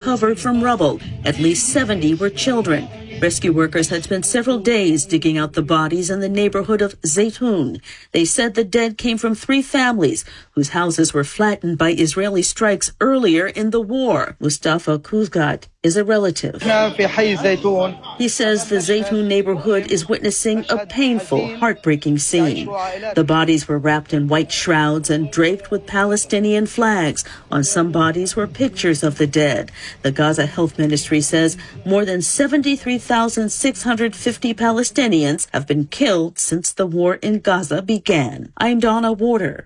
recovered from rubble. At least 70 were children. Rescue workers had spent several days digging out the bodies in the neighborhood of Zaytoun. They said the dead came from 3 families whose houses were flattened by Israeli strikes earlier in the war. Mustafa Kuzgat is a relative. He says the Zaytoun neighborhood is witnessing a painful, heartbreaking scene. The bodies were wrapped in white shrouds and draped with Palestinian flags. On some bodies were pictures of the dead. The Gaza Health Ministry says more than 73,650 Palestinians have been killed since the war in Gaza began. I'm Donna Warder.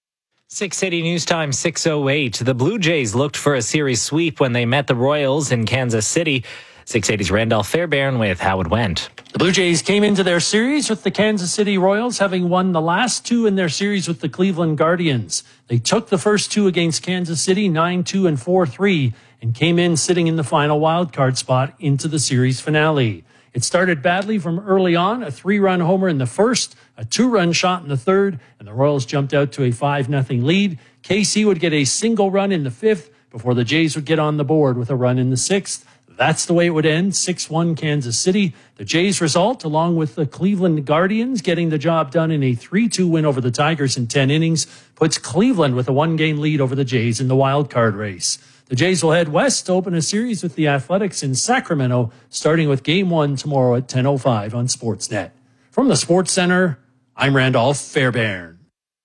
680 News Time, 6:08. The Blue Jays looked for a series sweep when they met the Royals in Kansas City. 680's Randolph Fairbairn with how it went. The Blue Jays came into their series with the Kansas City Royals, having won the last 2 in their series with the Cleveland Guardians. They took the first 2 against Kansas City, 9-2 and 4-3, and came in sitting in the final wildcard spot into the series finale. It started badly from early on, a 3-run homer in the first, a 2-run shot in the third, and the Royals jumped out to a 5-0 lead. KC would get a single run in the 5th before the Jays would get on the board with a run in the 6th. That's the way it would end, 6-1 Kansas City. The Jays result, along with the Cleveland Guardians getting the job done in a 3-2 win over the Tigers in 10 innings, puts Cleveland with a 1-game lead over the Jays in the wild card race. The Jays will head west to open a series with the Athletics in Sacramento, starting with Game 1 tomorrow at 10:05 on Sportsnet. From the Sports Center, I'm Randolph Fairbairn.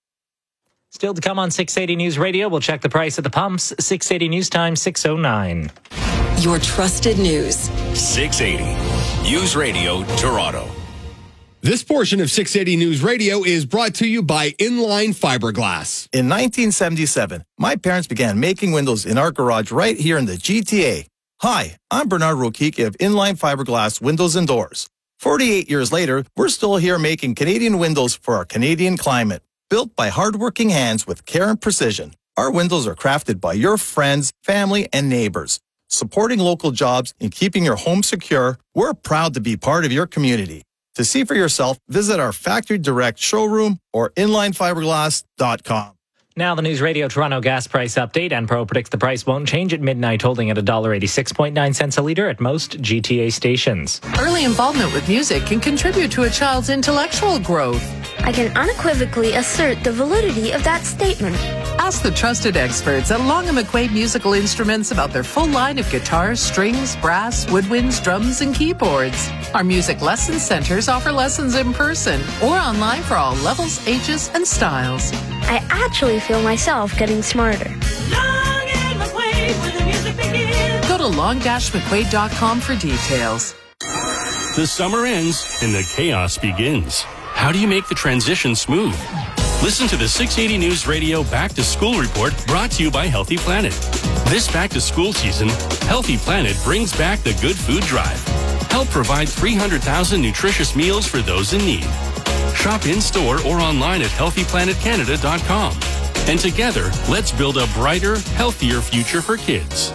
Still to come on 680 News Radio, we'll check the price at the pumps. 680 News Time, 6:09. Your trusted news. 680 News Radio, Toronto. This portion of 680 News Radio is brought to you by Inline Fiberglass. In 1977, my parents began making windows in our garage right here in the GTA. Hi, I'm Bernard Rokicki of Inline Fiberglass Windows and Doors. 48 years later, we're still here making Canadian windows for our Canadian climate. Built by hardworking hands with care and precision, our windows are crafted by your friends, family, and neighbors. Supporting local jobs and keeping your home secure, we're proud to be part of your community. To see for yourself, visit our Factory Direct showroom or inlinefiberglass.com. Now the News Radio Toronto gas price update. Enpro predicts the price won't change at midnight, holding at $1.86.9 a litre at most GTA stations. Early involvement with music can contribute to a child's intellectual growth. I can unequivocally assert the validity of that statement. Ask the trusted experts at Long & McQuaid Musical Instruments about their full line of guitars, strings, brass, woodwinds, drums, and keyboards. Our music lesson centers offer lessons in person or online for all levels, ages, and styles. I actually feel myself getting smarter. Long & McQuaid, where the music begins. Go to long-mcquaid.com for details. The summer ends and the chaos begins. How do you make the transition smooth? Listen to the 680 News Radio Back to School Report brought to you by Healthy Planet. This back to school season, Healthy Planet brings back the Good Food Drive. Help provide 300,000 nutritious meals for those in need. Shop in-store or online at healthyplanetcanada.com. And together, let's build a brighter, healthier future for kids.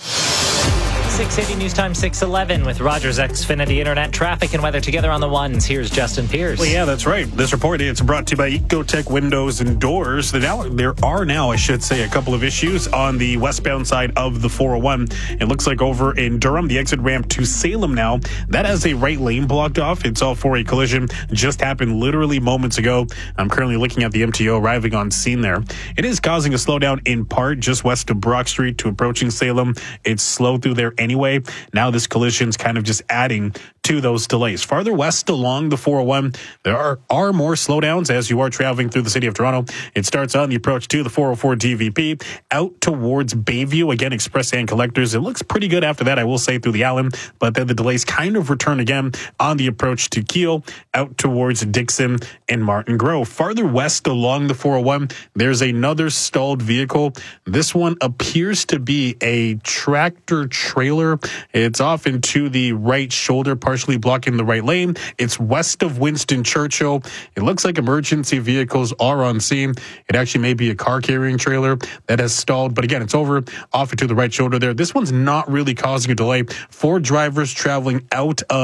680 News Time, 6:11 with Rogers Xfinity Internet traffic and weather together on the ones. Here's Justin Pierce. Well, yeah, that's right. This report is brought to you by Ecotech Windows and Doors. There are now, I should say, a couple of issues on the westbound side of the 401. It looks like over in Durham, the exit ramp to Salem now, that has a right lane blocked off. It's all for a collision. Just happened literally moments ago. I'm currently looking at the MTO arriving on scene there. It is causing a slowdown in part just west of Brock Street to approaching Salem. It's slow through there anyway. Now this collision's kind of just adding to those delays. Farther west along the 401, there are more slowdowns as you are traveling through the city of Toronto. It starts on the approach to the 404 DVP out towards Bayview. Again, Express and Collectors. It looks pretty good after that, I will say, through the Allen, but then the delays kind of return again on the approach to Keele out towards Dixon and Martin Grove. Farther west along the 401, there's another stalled vehicle. This one appears to be a tractor trailer. It's off into the right shoulder, partially blocking the right lane. It's west of Winston Churchill. It looks like emergency vehicles are on scene. It actually may be a car carrying trailer that has stalled, but again, it's over off into the right shoulder there. This one's not really causing a delay for drivers traveling out of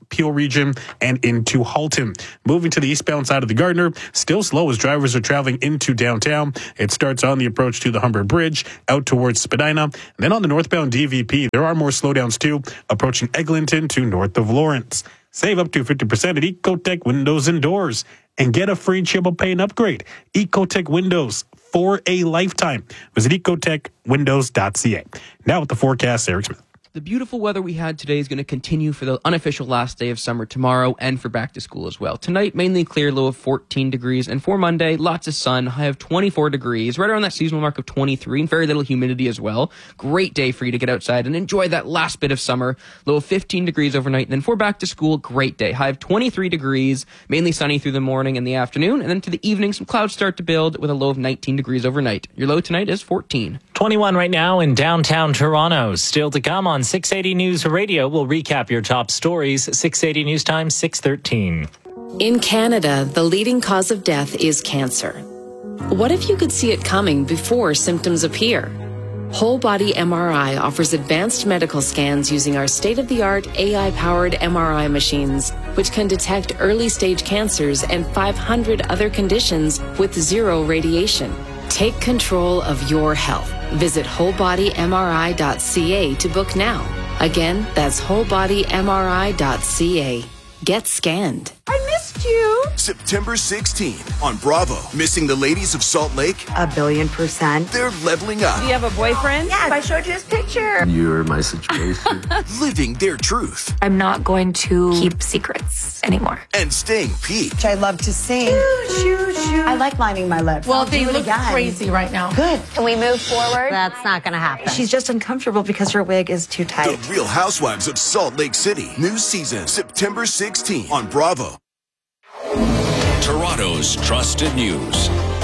Peel region and into Halton. Moving to the eastbound side of the Gardiner, still slow as drivers are traveling into downtown. It starts on the approach to the Humber Bridge, out towards Spadina. And then on the northbound DVP, there are more slowdowns too, approaching Eglinton to north of Lawrence. Save up to 50% at Ecotech Windows and Doors and get a free Chibble Pay and upgrade. Ecotech Windows for a lifetime. Visit ecotechwindows.ca. Now with the forecast, Eric Smith. The beautiful weather we had today is going to continue for the unofficial last day of summer tomorrow and for back to school as well. Tonight, mainly clear, low of 14 degrees. And for Monday, lots of sun, high of 24 degrees, right around that seasonal mark of 23 and very little humidity as well. Great day for you to get outside and enjoy that last bit of summer. Low of 15 degrees overnight. And then for back to school, great day. High of 23 degrees, mainly sunny through the morning and the afternoon. And then to the evening, some clouds start to build with a low of 19 degrees overnight. Your low tonight is 14. 21 right now in downtown Toronto. Still to come on 680 News Radio. We'll recap your top stories. 680 News Time, 6:13. In Canada, the leading cause of death is cancer. What if you could see it coming before symptoms appear? Whole Body MRI offers advanced medical scans using our state-of-the-art AI-powered MRI machines, which can detect early-stage cancers and 500 other conditions with zero radiation. Take control of your health. Visit wholebodymri.ca to book now. Again, that's wholebodymri.ca. Get scanned. I missed you. September 16th on Bravo. Missing the ladies of Salt Lake? 1,000,000,000%. They're leveling up. Do you have a boyfriend? Yes, I showed you his picture. You're my situation. Living their truth. I'm not going to keep secrets anymore. And staying peaked. Which I love to sing. Shoo, shoo, shoo. I like lining my lips. Well, they look crazy right now. Good. Can we move forward? That's not going to happen. She's just uncomfortable because her wig is too tight. The Real Housewives of Salt Lake City. New season, September 16th on Bravo. Toronto's trusted news.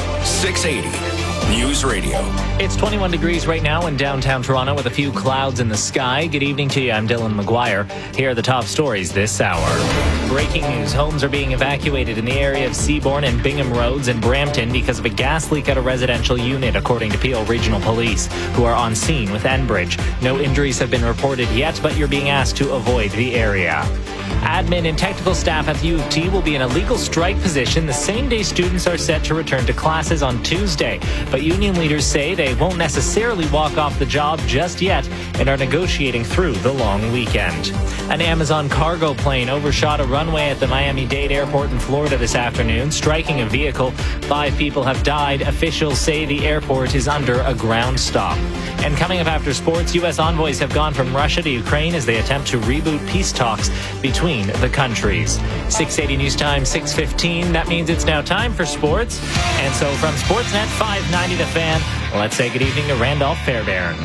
680 News Radio. It's 21 degrees right now in downtown Toronto with a few clouds in the sky. Good evening to you. I'm Dylan McGuire. Here are the top stories this hour. Breaking news. Homes are being evacuated in the area of Seabourn and Bingham Roads in Brampton because of a gas leak at a residential unit, according to Peel Regional Police, who are on scene with Enbridge. No injuries have been reported yet, but you're being asked to avoid the area. Admin and technical staff at the U of T will be in a legal strike position the same day students are set to return to classes on Tuesday. But union leaders say they won't necessarily walk off the job just yet and are negotiating through the long weekend. An Amazon cargo plane overshot a runway at the Miami-Dade airport in Florida this afternoon, striking a vehicle. 5 people have died. Officials say the airport is under a ground stop. And coming up after sports, U.S. envoys have gone from Russia to Ukraine as they attempt to reboot peace talks between the countries. 680 News Time, 6:15. That means it's now time for sports. And so from Sportsnet 590 The Fan, let's say good evening to Randolph Fairbairn.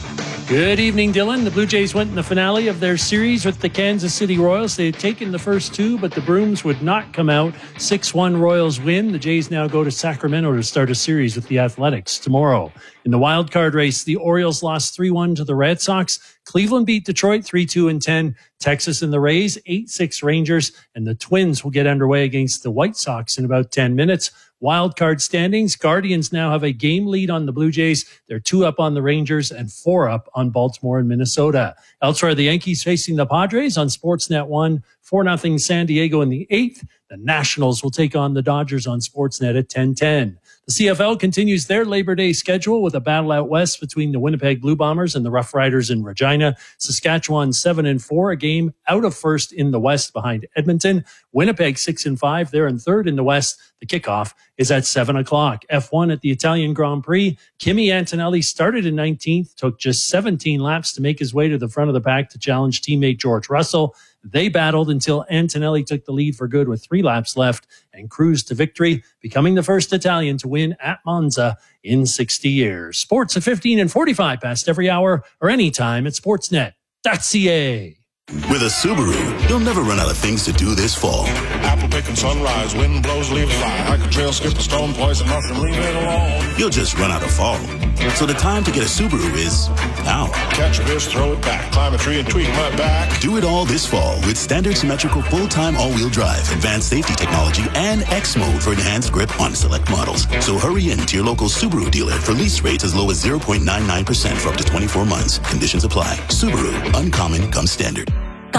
Good evening, Dylan. The Blue Jays went in the finale of their series with the Kansas City Royals. They had taken the first 2, but the brooms would not come out. 6-1 Royals win. The Jays now go to Sacramento to start a series with the Athletics tomorrow. In the wild card race, the Orioles lost 3-1 to the Red Sox. Cleveland beat Detroit 3-2-10. Texas and the Rays 8-6 Rangers, and the Twins will get underway against the White Sox in about 10 minutes. Wild card standings, Guardians now have a game lead on the Blue Jays. They're 2 up on the Rangers and 4 up on Baltimore and Minnesota. Elsewhere, the Yankees facing the Padres on Sportsnet 1, 4-0 San Diego in the 8th. The Nationals will take on the Dodgers on Sportsnet at 10:10. The CFL continues their Labor Day schedule with a battle out west between the Winnipeg Blue Bombers and the Rough Riders in Regina. Saskatchewan 7-4, a game out of first in the West behind Edmonton. Winnipeg 6-5, they're in third in the West. The kickoff is at 7 o'clock. F1 at the Italian Grand Prix. Kimi Antonelli started in 19th, took just 17 laps to make his way to the front of the pack to challenge teammate George Russell. They battled until Antonelli took the lead for good with 3 laps left and cruised to victory, becoming the first Italian to win at Monza in 60 years. Sports at 15 and 45 past every hour or anytime at sportsnet.ca. With a Subaru, you'll never run out of things to do this fall. Apple picking sunrise, wind blows, leaves fly. I can trail skip a stone poison, nothing, leave it alone. You'll just run out of fall. So the time to get a Subaru is now. Catch a fish, throw it back, climb a tree and tweak my back. Do it all this fall with standard symmetrical full-time all-wheel drive, advanced safety technology, and X mode for enhanced grip on select models. So hurry in to your local Subaru dealer for lease rates as low as 0.99% for up to 24 months. Conditions apply. Subaru, uncommon comes standard. The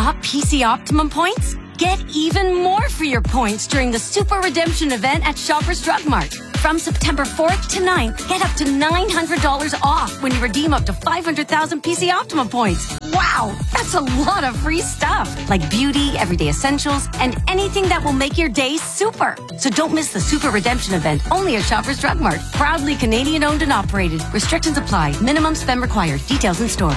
Want PC Optimum points? Get even more for your points during the Super Redemption event at Shoppers Drug Mart. From September 4th to 9th, get up to $900 off when you redeem up to 500,000 PC Optimum points. Wow, that's a lot of free stuff, like beauty, everyday essentials, and anything that will make your day super. So don't miss the Super Redemption event, only at Shoppers Drug Mart. Proudly Canadian owned and operated. Restrictions apply. Minimum spend required. Details in store.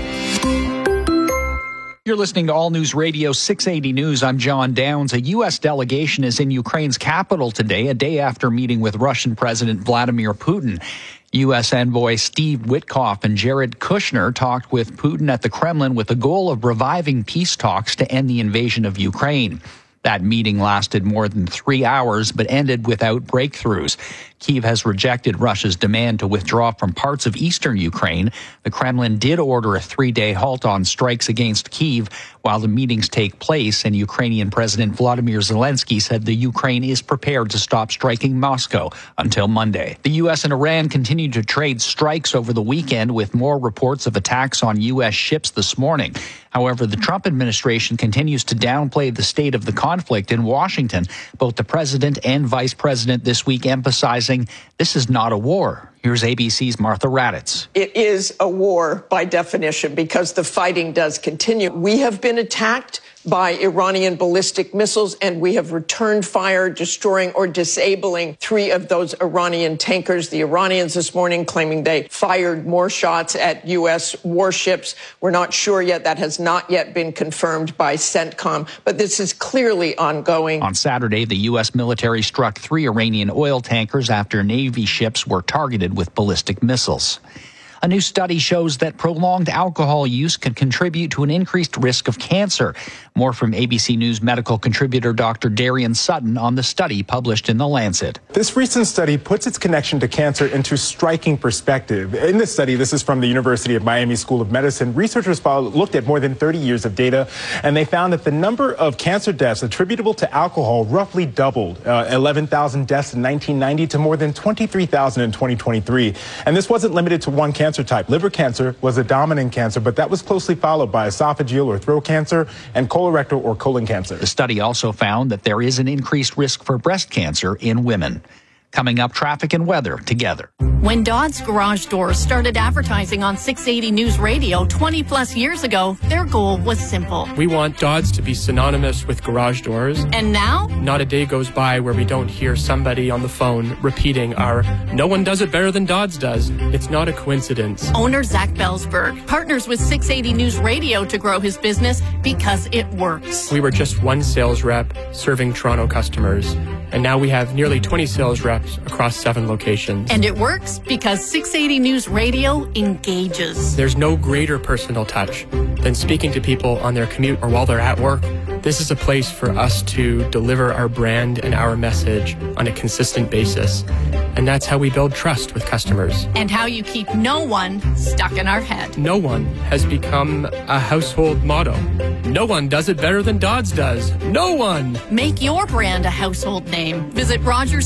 You're listening to All News Radio 680 News. I'm John Downs. A U.S. delegation is in Ukraine's capital today, a day after meeting with Russian President Vladimir Putin. U.S. envoy Steve Witkoff and Jared Kushner talked with Putin at the Kremlin with the goal of reviving peace talks to end the invasion of Ukraine. That meeting lasted more than 3 hours, but ended without breakthroughs. Kyiv has rejected Russia's demand to withdraw from parts of eastern Ukraine. The Kremlin did order a 3-day halt on strikes against Kyiv while the meetings take place, and Ukrainian President Volodymyr Zelensky said the Ukraine is prepared to stop striking Moscow until Monday. The U.S. and Iran continued to trade strikes over the weekend, with more reports of attacks on U.S. ships this morning. However, the Trump administration continues to downplay the state of the conflict in Washington. Both the president and vice president this week emphasizing this is not a war. Here's ABC's Martha Raddatz. It is a war by definition because the fighting does continue. We have been attacked by Iranian ballistic missiles, and we have returned fire, destroying or disabling 3 of those Iranian tankers. The Iranians this morning claiming they fired more shots at U.S. warships. We're not sure yet. That has not yet been confirmed by CENTCOM, but this is clearly ongoing. On Saturday, the U.S. military struck 3 Iranian oil tankers after Navy ships were targeted with ballistic missiles. A new study shows that prolonged alcohol use can contribute to an increased risk of cancer. More from ABC News medical contributor Dr. Darian Sutton on the study published in The Lancet. This recent study puts its connection to cancer into striking perspective. In this study, this is from the University of Miami School of Medicine, researchers looked at more than 30 years of data, and they found that the number of cancer deaths attributable to alcohol roughly doubled, 11,000 deaths in 1990 to more than 23,000 in 2023. And this wasn't limited to one cancer type. Liver cancer was a dominant cancer, but that was closely followed by esophageal or throat cancer and colorectal or colon cancer. The study also found that there is an increased risk for breast cancer in women. Coming up, traffic and weather together. When Dodd's Garage Doors started advertising on 680 News Radio 20 plus years ago, their goal was simple. We want Dodd's to be synonymous with garage doors. And now? Not a day goes by where we don't hear somebody on the phone repeating our "no one does it better than Dodd's does." It's not a coincidence. Owner Zach Belsberg partners with 680 News Radio to grow his business because it works. We were just one sales rep serving Toronto customers, and now we have nearly 20 sales reps across 7 locations. And it works because 680 News Radio engages. There's no greater personal touch than speaking to people on their commute or while they're at work. This is a place for us to deliver our brand and our message on a consistent basis. And that's how we build trust with customers. And how you keep no one stuck in our head. No one has become a household motto. No one does it better than Dodd's does. No one! Make your brand a household name. Visit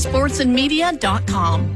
RogersSportsandMedia.com.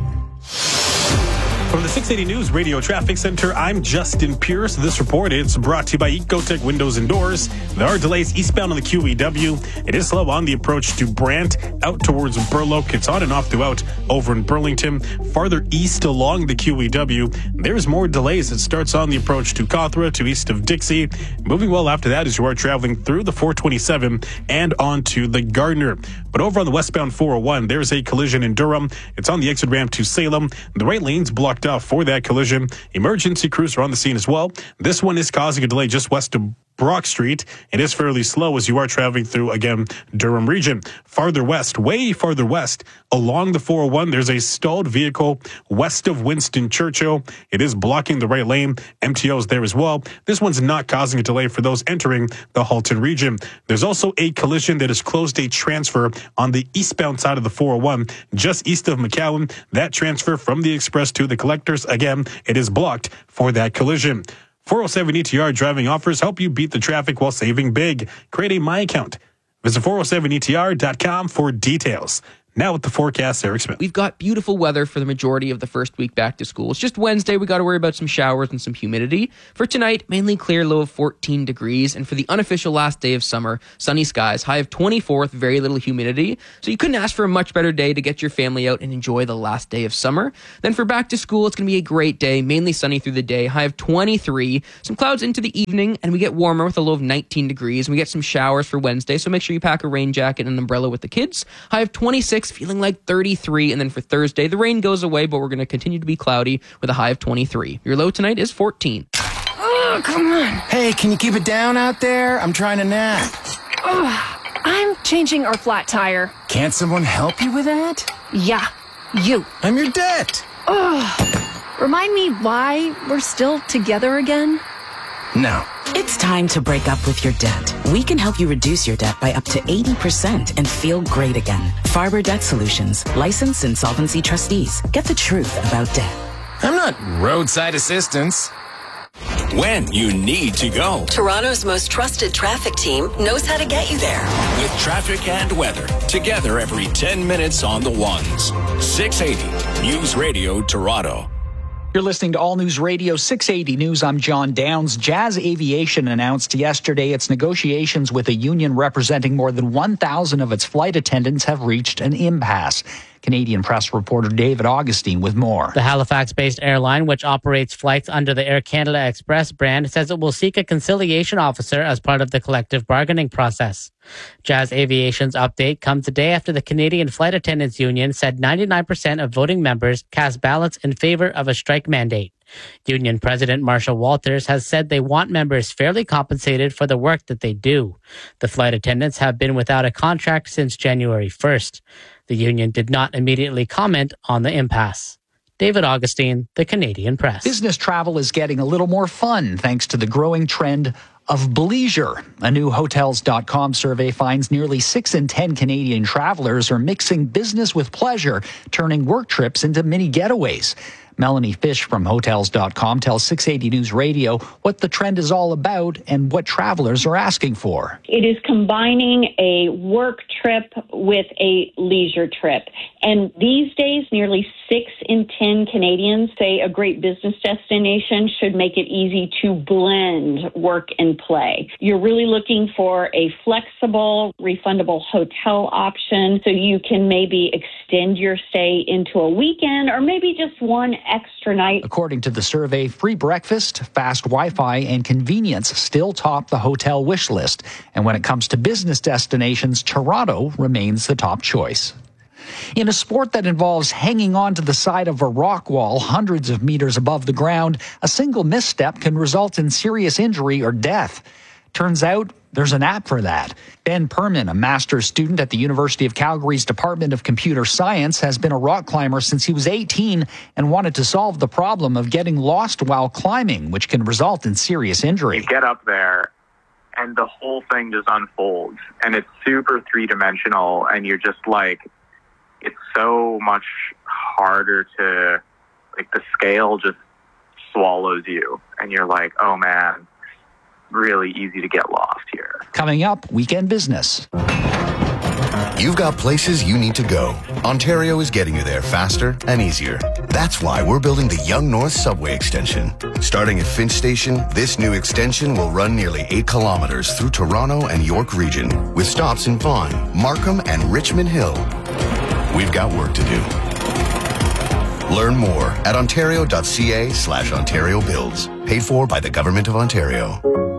From the 680 News Radio Traffic Center, I'm Justin Pierce. This report is brought to you by Ecotech Windows and Doors. There are delays eastbound on the QEW. It is slow on the approach to Brant, out towards Burloak. It's on and off throughout over in Burlington. Farther east along the QEW, there's more delays. It starts on the approach to Cawthra to east of Dixie. Moving well after that as you are traveling through the 427 and onto the Gardner. But over on the westbound 401, there's a collision in Durham. It's on the exit ramp to Salem. The right lane's blocked off for that collision. Emergency crews are on the scene as well. This one is causing a delay just west of Brock Street. It is fairly slow as you are traveling through, again, Durham region. Farther west, way farther west, along the 401, there's a stalled vehicle west of Winston Churchill. It is blocking the right lane. MTO's there as well. This one's not causing a delay for those entering the Halton region. There's also a collision that has closed a transfer on the eastbound side of the 401, just east of McCowan. That transfer from the express to the collectors, again, it is blocked for that collision. 407 ETR driving offers help you beat the traffic while saving big. Create a My Account. Visit 407ETR.com for details. Now with the forecast, Eric Smith. We've got beautiful weather for the majority of the first week back to school. It's just Wednesday. We got to worry about some showers and some humidity. For tonight, mainly clear, low of 14 degrees. And for the unofficial last day of summer, sunny skies, high of 24 with very little humidity. So you couldn't ask for a much better day to get your family out and enjoy the last day of summer. Then for back to school, it's going to be a great day, mainly sunny through the day, high of 23. Some clouds into the evening, and we get warmer with a low of 19 degrees. And we get some showers for Wednesday, so make sure you pack a rain jacket and an umbrella with the kids. High of 26, feeling like 33. And then for Thursday, the rain goes away, but we're going to continue to be cloudy with a high of 23. Your low tonight is 14. Oh, come on. Hey, can you keep it down out there? I'm trying to nap. Oh, I'm changing our flat tire. Can't someone help you with that? Yeah, you. I'm your debt. Oh, remind me why we're still together again? No. It's time to break up with your debt. We can help you reduce your debt by up to 80% and feel great again. Farber Debt Solutions, licensed insolvency trustees. Get the truth about debt. I'm not roadside assistance. When you need to go. Toronto's most trusted traffic team knows how to get you there. With traffic and weather, together every 10 minutes on the ones. 680 News Radio Toronto. You're listening to All News Radio 680 News. I'm John Downs. Jazz Aviation announced yesterday its negotiations with a union representing more than 1,000 of its flight attendants have reached an impasse. Canadian Press reporter David Augustine with more. The Halifax-based airline, which operates flights under the Air Canada Express brand, says it will seek a conciliation officer as part of the collective bargaining process. Jazz Aviation's update comes a day after the Canadian Flight Attendants Union said 99% of voting members cast ballots in favor of a strike mandate. Union President Marsha Walters has said they want members fairly compensated for the work that they do. The flight attendants have been without a contract since January 1st. The union did not immediately comment on the impasse. David Augustine, The Canadian Press. Business travel is getting a little more fun thanks to the growing trend of bleisure. A new Hotels.com survey finds nearly 6 in 10 Canadian travelers are mixing business with pleasure, turning work trips into mini getaways. Melanie Fish from Hotels.com tells 680 News Radio what the trend is all about and what travelers are asking for. It is combining a work trip with a leisure trip. And these days, nearly 6 in 10 Canadians say a great business destination should make it easy to blend work and play. You're really looking for a flexible, refundable hotel option so you can maybe extend your stay into a weekend or maybe just one extra night. According to the survey, free breakfast, fast Wi-Fi, and convenience still top the hotel wish list. And when it comes to business destinations, Toronto remains the top choice. In a sport that involves hanging onto the side of a rock wall hundreds of meters above the ground, a single misstep can result in serious injury or death. Turns out there's an app for that. Ben Perman, a master's student at the University of Calgary's Department of Computer Science, has been a rock climber since he was 18 and wanted to solve the problem of getting lost while climbing, which can result in serious injury. You get up there and the whole thing just unfolds and it's super three-dimensional and you're just like, it's so much harder to, like, the scale just swallows you and you're like, oh man, really easy to get lost here. Coming up, Weekend Business. You've got places you need to go. Ontario is getting you there faster and easier. That's why we're building the Yonge North Subway Extension. Starting at Finch Station, this new extension will run nearly 8 kilometers through Toronto and York Region, with stops in Vaughan, Markham, and Richmond Hill. We've got work to do. Learn more at ontario.ca/Ontario Builds. Paid for by the Government of Ontario.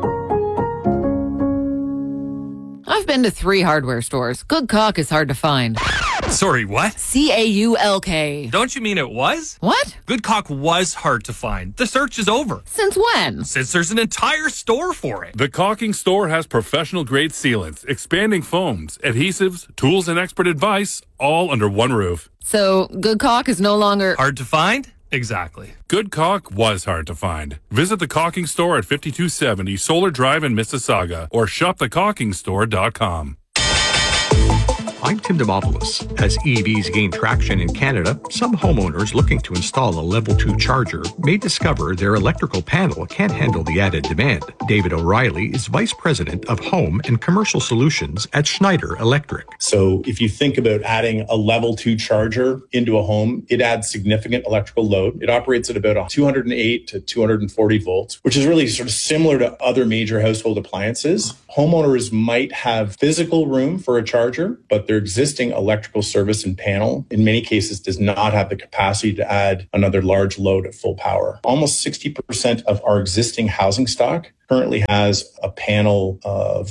I've been to 3 hardware stores. Good caulk is hard to find. Sorry, what? CAULK. Don't you mean it was? What? Good caulk was hard to find. The search is over. Since when? Since there's an entire store for it. The Caulking Store has professional-grade sealants, expanding foams, adhesives, tools, and expert advice, all under one roof. So, good caulk is no longer... hard to find? Exactly. Good caulk was hard to find. Visit the Caulking Store at 5270 Solar Drive in Mississauga or shopthecaulkingstore.com. I'm Tim Demopoulos. As EVs gain traction in Canada, some homeowners looking to install a Level 2 charger may discover their electrical panel can't handle the added demand. David O'Reilly is Vice President of Home and Commercial Solutions at Schneider Electric. So if you think about adding a Level 2 charger into a home, it adds significant electrical load. It operates at about 208 to 240 volts, which is really sort of similar to other major household appliances. Homeowners might have physical room for a charger, but their existing electrical service and panel, in many cases, does not have the capacity to add another large load at full power. Almost 60% of our existing housing stock currently has a panel of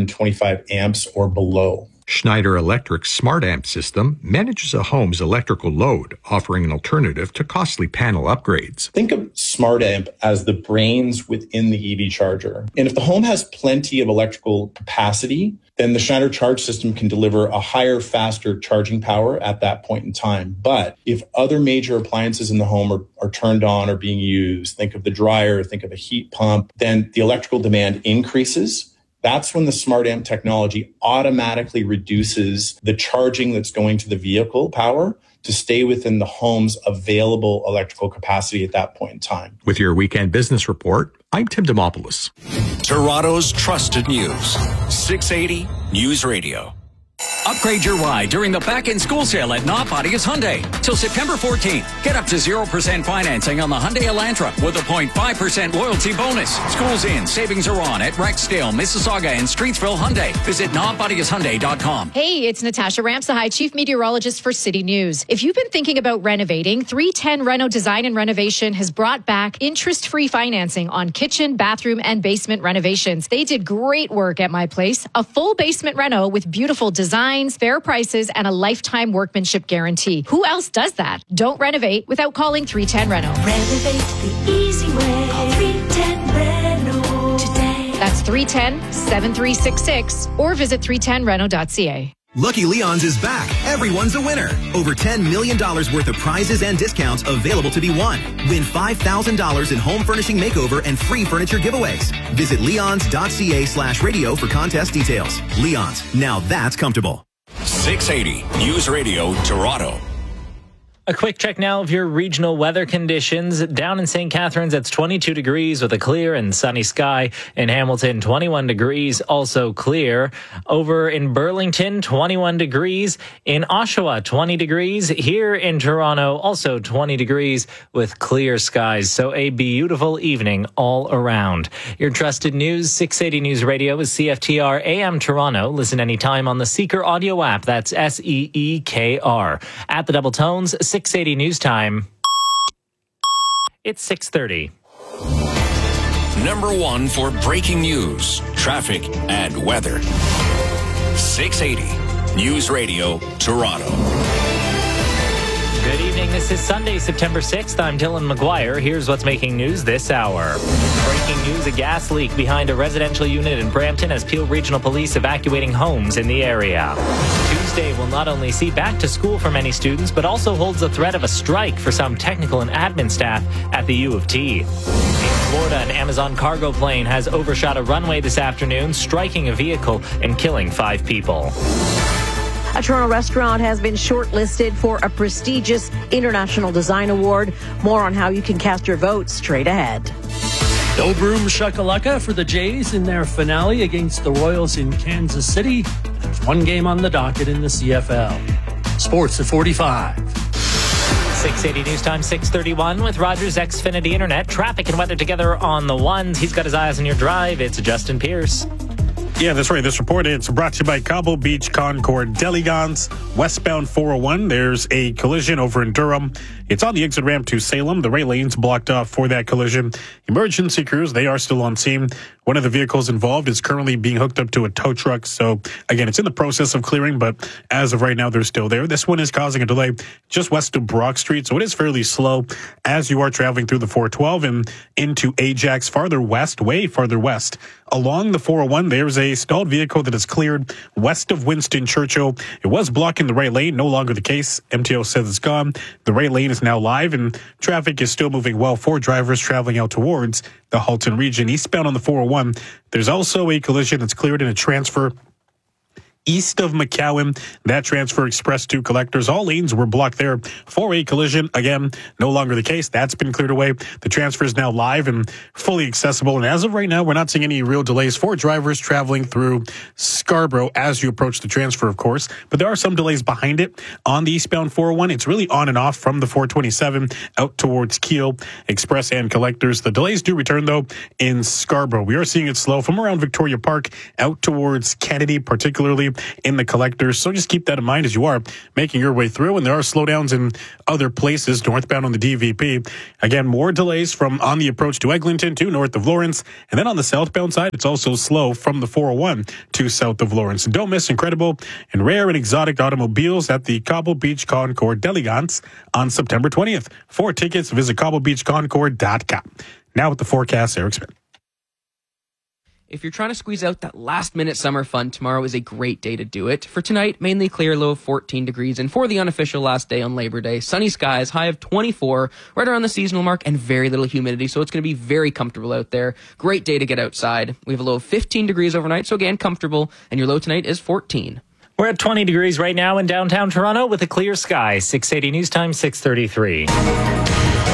125 amps or below. Schneider Electric's Smart Amp system manages a home's electrical load, offering an alternative to costly panel upgrades. Think of Smart Amp as the brains within the EV charger. And if the home has plenty of electrical capacity, then the Schneider Charge system can deliver a higher, faster charging power at that point in time. But if other major appliances in the home are turned on or being used, think of the dryer, think of a heat pump, then the electrical demand increases. That's when the Smart Amp technology automatically reduces the charging that's going to the vehicle power to stay within the home's available electrical capacity at that point in time. With your weekend business report, I'm Tim Demopoulos. Toronto's trusted news. 680 News Radio. Upgrade your ride during the back-in-school sale at Not Bodies Hyundai. Till September 14th, get up to 0% financing on the Hyundai Elantra with a 0.5% loyalty bonus. School's in, savings are on at Rexdale, Mississauga, and Streetsville Hyundai. Visit notbodieshyundai.com. Hey, it's Natasha Ramsahai, Chief Meteorologist for City News. If you've been thinking about renovating, 310 Reno Design and Renovation has brought back interest-free financing on kitchen, bathroom, and basement renovations. They did great work at my place. A full basement reno with beautiful designs, fair prices, and a lifetime workmanship guarantee. Who else does that? Don't renovate without calling 310 Reno. Renovate the easy way. Call 310 Reno today. That's 310-7366 or visit 310reno.ca. Lucky Leon's is back. Everyone's a winner. Over $10 million worth of prizes and discounts available to be won. Win $5,000 in home furnishing makeover and free furniture giveaways. Visit leons.ca/radio for contest details. Leon's, now that's comfortable. 680 News Radio Toronto. A quick check now of your regional weather conditions. Down in St. Catharines, it's 22 degrees with a clear and sunny sky. In Hamilton, 21 degrees, also clear. Over in Burlington, 21 degrees. In Oshawa, 20 degrees. Here in Toronto, also 20 degrees with clear skies. So a beautiful evening all around. Your trusted news, 680 News Radio is CFTR AM Toronto. Listen anytime on the Seeker audio app. That's SEEKR. At the Double Tones, 680 News Time. It's 6:30. Number one for breaking news, traffic, and weather. 680 News Radio Toronto. Good evening. This is Sunday, September 6th. I'm Dylan McGuire. Here's what's making news this hour. Breaking news, a gas leak behind a residential unit in Brampton as Peel Regional Police evacuating homes in the area. Tuesday will not only see back to school for many students, but also holds the threat of a strike for some technical and admin staff at the U of T. In Florida, an Amazon cargo plane has overshot a runway this afternoon, striking a vehicle and killing 5 people. A Toronto restaurant has been shortlisted for a prestigious International Design Award. More on how you can cast your vote straight ahead. No broom shakalaka for the Jays in their finale against the Royals in Kansas City. There's one game on the docket in the CFL. Sports at 45. 680 News Time, 6:31 with Rogers Xfinity Internet. Traffic and weather together on the ones. He's got his eyes on your drive. It's Justin Pierce. Yeah, that's right. This report is brought to you by Cabo Beach Concord Delegons, westbound 401. There's a collision over in Durham. It's on the exit ramp to Salem. The right lane's blocked off for that collision. Emergency crews, they are still on scene. One of the vehicles involved is currently being hooked up to a tow truck. So, again, it's in the process of clearing, but as of right now, they're still there. This one is causing a delay just west of Brock Street, so it is fairly slow as you are traveling through the 412 and into Ajax, farther west, way farther west. Along the 401, there's a stalled vehicle that is cleared west of Winston Churchill. It was blocking the right lane, no longer the case. MTO says it's gone. The right lane is now live, and traffic is still moving well for drivers traveling out towards the Halton region. Eastbound on the 401, there's also a collision that's cleared in a transfer east of McCowan. That transfer express to collectors. All lanes were blocked there for a collision. Again, no longer the case. That's been cleared away. The transfer is now live and fully accessible. And as of right now, we're not seeing any real delays for drivers traveling through Scarborough as you approach the transfer, of course. But there are some delays behind it on the eastbound 401. It's really on and off from the 427 out towards Kiel, express and collectors. The delays do return, though, in Scarborough. We are seeing it slow from around Victoria Park out towards Kennedy, particularly in the collectors. So just keep that in mind as you are making your way through. And there are slowdowns in other places northbound on the DVP. Again, more delays from on the approach to Eglinton to north of Lawrence. And then on the southbound side, it's also slow from the 401 to south of Lawrence. And don't miss incredible and rare and exotic automobiles at the Cobble Beach Concord d'Elegance on September 20th. For tickets, visit cobblebeachconcord.com. Now with the forecast, Eric Smith. If you're trying to squeeze out that last-minute summer fun, tomorrow is a great day to do it. For tonight, mainly clear, low of 14 degrees. And for the unofficial last day on Labor Day, sunny skies, high of 24, right around the seasonal mark, and very little humidity. So it's going to be very comfortable out there. Great day to get outside. We have a low of 15 degrees overnight, so again, comfortable. And your low tonight is 14. We're at 20 degrees right now in downtown Toronto with a clear sky. 680 News Time, 6:33.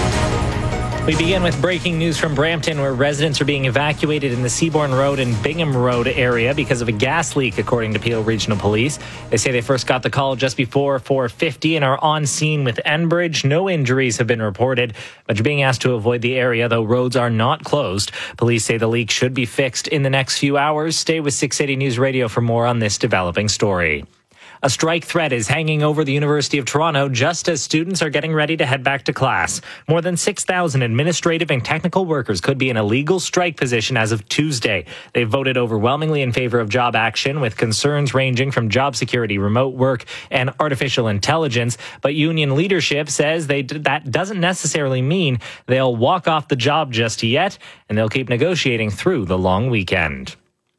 We begin with breaking news from Brampton, where residents are being evacuated in the Seabourn Road and Bingham Road area because of a gas leak, according to Peel Regional Police. They say they first got the call just before 4:50 and are on scene with Enbridge. No injuries have been reported, but you're being asked to avoid the area, though roads are not closed. Police say the leak should be fixed in the next few hours. Stay with 680 News Radio for more on this developing story. A strike threat is hanging over the University of Toronto just as students are getting ready to head back to class. More than 6,000 administrative and technical workers could be in a legal strike position as of Tuesday. They voted overwhelmingly in favor of job action, with concerns ranging from job security, remote work, and artificial intelligence. But union leadership says that doesn't necessarily mean they'll walk off the job just yet, and they'll keep negotiating through the long weekend.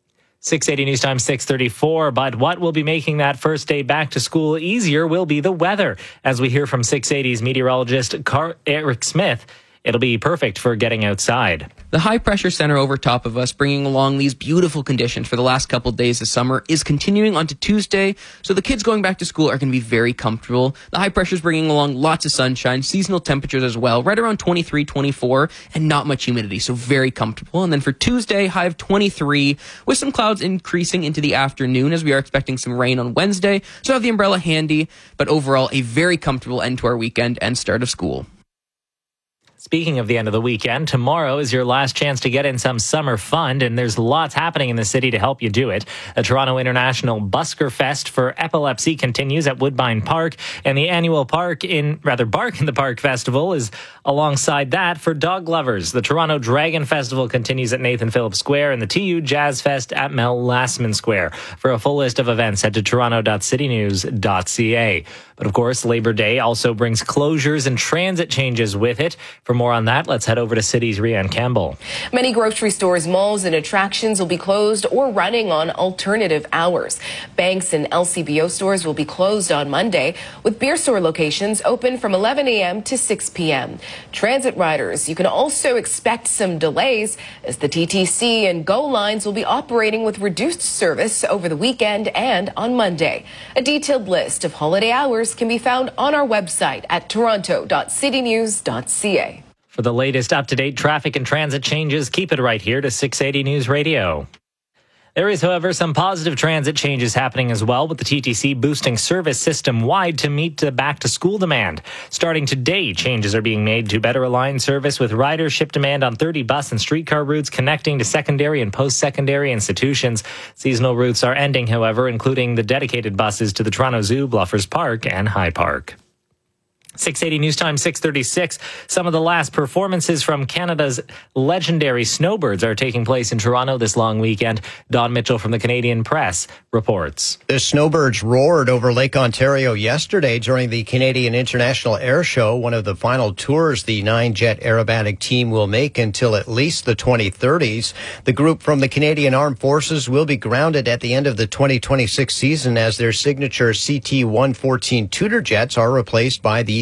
680 News Time, 6:34. But what will be making that first day back to school easier will be the weather. As we hear from 680's meteorologist Eric Smith, it'll be perfect for getting outside. The high pressure center over top of us, bringing along these beautiful conditions for the last couple of days of summer, is continuing onto Tuesday. So the kids going back to school are going to be very comfortable. The high pressure is bringing along lots of sunshine, seasonal temperatures as well, right around 23, 24, and not much humidity. So very comfortable. And then for Tuesday, high of 23, with some clouds increasing into the afternoon, as we are expecting some rain on Wednesday. So have the umbrella handy, but overall a very comfortable end to our weekend and start of school. Speaking of the end of the weekend, tomorrow is your last chance to get in some summer fun, and there's lots happening in the city to help you do it. The Toronto International Busker Fest for Epilepsy continues at Woodbine Park, and the annual Bark in the Park Festival is alongside that for dog lovers. The Toronto Dragon Festival continues at Nathan Phillips Square, and the TU Jazz Fest at Mel Lastman Square. For a full list of events, head to toronto.citynews.ca. But of course, Labor Day also brings closures and transit changes with it. For more on that, let's head over to City's Rianne Campbell. Many grocery stores, malls, and attractions will be closed or running on alternative hours. Banks and LCBO stores will be closed on Monday, with beer store locations open from 11 a.m. to 6 p.m. Transit riders, you can also expect some delays as the TTC and GO lines will be operating with reduced service over the weekend and on Monday. A detailed list of holiday hours can be found on our website at toronto.citynews.ca. For the latest up-to-date traffic and transit changes, keep it right here to 680 News Radio. There is, however, some positive transit changes happening as well, with the TTC boosting service system-wide to meet the back-to-school demand. Starting today, changes are being made to better align service with ridership demand on 30 bus and streetcar routes connecting to secondary and post-secondary institutions. Seasonal routes are ending, however, including the dedicated buses to the Toronto Zoo, Bluffers Park, and High Park. 680 News Time, 6:36. Some of the last performances from Canada's legendary Snowbirds are taking place in Toronto this long weekend. Don Mitchell from the Canadian Press reports. The Snowbirds roared over Lake Ontario yesterday during the Canadian International Air Show, one of the final tours the 9-jet aerobatic team will make until at least the 2030s. The group from the Canadian Armed Forces will be grounded at the end of the 2026 season as their signature CT-114 Tudor jets are replaced by the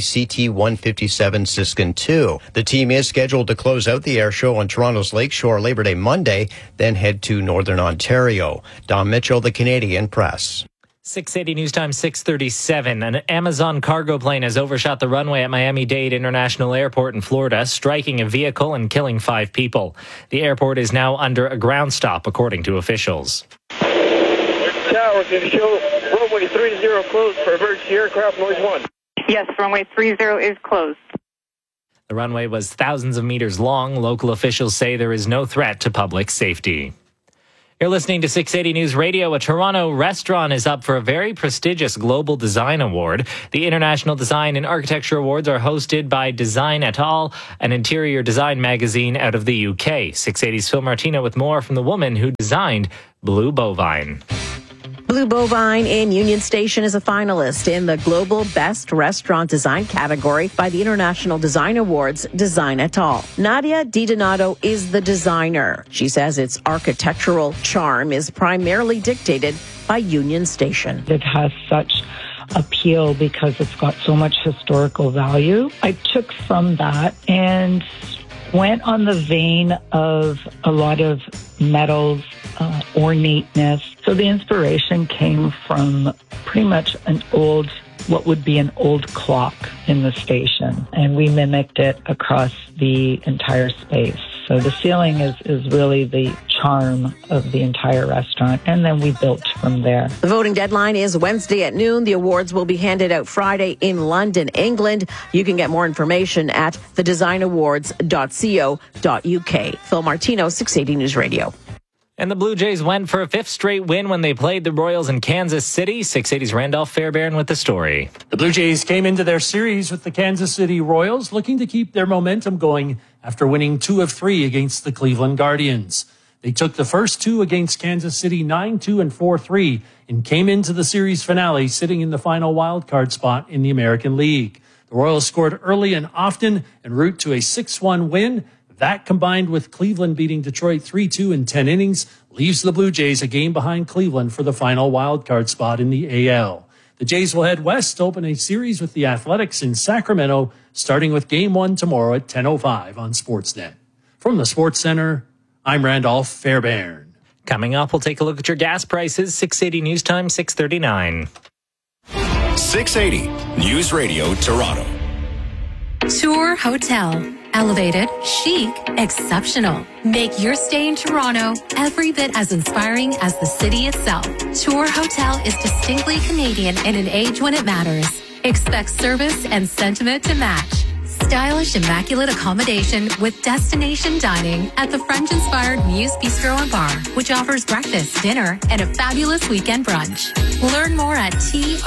CT-157 Siskin II. The team is scheduled to close out the air show on Toronto's Lakeshore Labor Day Monday, then head to Northern Ontario. Don Mitchell, the Canadian Press. 680 News Time 6:37. An Amazon cargo plane has overshot the runway at Miami-Dade International Airport in Florida, striking a vehicle and killing 5 people. The airport is now under a ground stop, according to officials. Tower, can show runway 30 closed for emergency aircraft noise 1. Yes, runway 30 is closed. The runway was thousands of meters long. Local officials say there is no threat to public safety. You're listening to 680 News Radio. A Toronto restaurant is up for a very prestigious Global Design Award. The International Design and Architecture Awards are hosted by Design et al., an interior design magazine out of the UK. 680's Phil Martino with more from the woman who designed Blue Bovine. Blue Bovine in Union Station is a finalist in the Global Best Restaurant Design category by the International Design Awards Design et al. Nadia DiDonato is the designer. She says its architectural charm is primarily dictated by Union Station. It has such appeal because it's got so much historical value. I took from that and went on the vein of a lot of metals, ornateness. So the inspiration came from pretty much what would be an old clock in the station. And we mimicked it across the entire space. So the ceiling is really the charm of the entire restaurant. And then we built from there. The voting deadline is Wednesday at noon. The awards will be handed out Friday in London, England. You can get more information at thedesignawards.co.uk. Phil Martino, 680 News Radio. And the Blue Jays went for a 5th straight win when they played the Royals in Kansas City. 680's Randolph Fairbairn with the story. The Blue Jays came into their series with the Kansas City Royals looking to keep their momentum going after winning 2 of 3 against the Cleveland Guardians. They took the first 2 against Kansas City 9-2 and 4-3 and came into the series finale sitting in the final wildcard spot in the American League. The Royals scored early and often en route to a 6-1 win. That, combined with Cleveland beating Detroit 3-2 in 10 innings, leaves the Blue Jays a game behind Cleveland for the final wildcard spot in the AL. The Jays will head west to open a series with the Athletics in Sacramento, starting with Game 1 tomorrow at 10:05 on Sportsnet. From the Sports Center, I'm Randolph Fairbairn. Coming up, we'll take a look at your gas prices. 680 News Time, 639. 680 News Radio Toronto. Tour Hotel. Elevated, chic, exceptional. Make your stay in Toronto every bit as inspiring as the city itself. Tour Hotel is distinctly Canadian in an age when it matters. Expect service and sentiment to match. Stylish, immaculate accommodation with destination dining at the French-inspired Muse Bistro and Bar, which offers breakfast, dinner, and a fabulous weekend brunch. Learn more at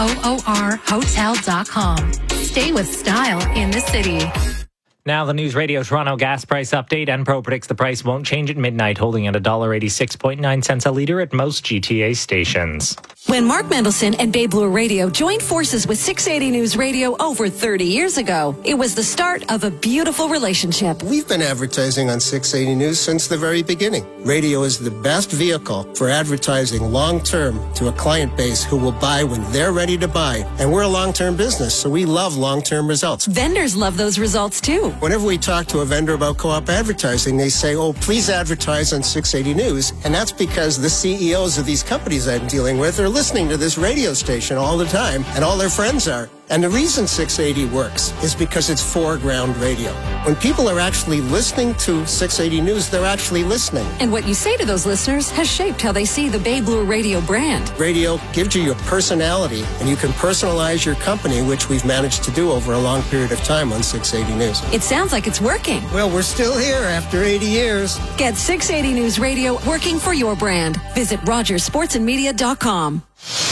toorhotel.com. Stay with style in the city. Now the News Radio Toronto gas price update. Enpro predicts the price won't change at midnight, holding at $1.86.9 a litre at most GTA stations. When Mark Mendelson and Bay Blue Radio joined forces with 680 News Radio over 30 years ago, it was the start of a beautiful relationship. We've been advertising on 680 News since the very beginning. Radio is the best vehicle for advertising long-term to a client base who will buy when they're ready to buy. And we're a long-term business, so we love long-term results. Vendors love those results too. Whenever we talk to a vendor about co-op advertising, they say, oh, please advertise on 680 News. And that's because the CEOs of these companies I'm dealing with are listening to this radio station all the time, and all their friends are. And the reason 680 works is because it's foreground radio. When people are actually listening to 680 News, they're actually listening. And what you say to those listeners has shaped how they see the Bay Blue Radio brand. Radio gives you your personality, and you can personalize your company, which we've managed to do over a long period of time on 680 News. It sounds like it's working. Well, we're still here after 80 years. Get 680 News Radio working for your brand. Visit RogersSportsandMedia.com.